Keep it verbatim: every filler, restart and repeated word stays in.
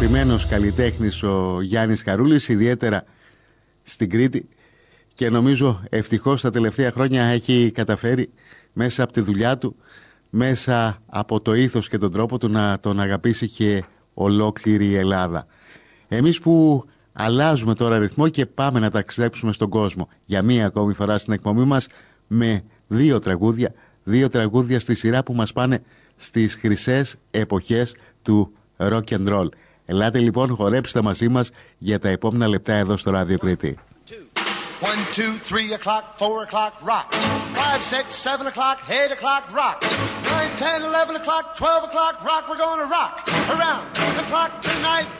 αγαπημένος καλλιτέχνης ο Γιάννης Χαρούλης, ιδιαίτερα στην Κρήτη, και νομίζω ευτυχώς τα τελευταία χρόνια έχει καταφέρει μέσα από τη δουλειά του, μέσα από το ήθος και τον τρόπο του, να τον αγαπήσει και ολόκληρη η Ελλάδα. Εμείς που αλλάζουμε τώρα ρυθμό και πάμε να ταξιδέψουμε στον κόσμο για μία ακόμη φορά στην εκπομπή μας με δύο τραγούδια, δύο τραγούδια στη σειρά που μας πάνε στις χρυσές εποχές του rock and roll. Ελάτε λοιπόν, χορέψτε μαζί μας για τα επόμενα λεπτά εδώ στο Ράδιο Κρήτη. One, two, three o'clock, four o'clock, rock. Five, six, seven o'clock, eight o'clock, rock. Nine, ten, eleven o'clock, twelve o'clock, rock. We're gonna rock around the clock tonight.